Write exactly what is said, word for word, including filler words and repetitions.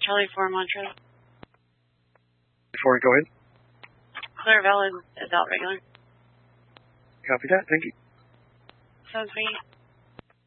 Charlie four Montrose. Before we go in? Clear valid, adult regular. Copy that, thank you. Sounds great.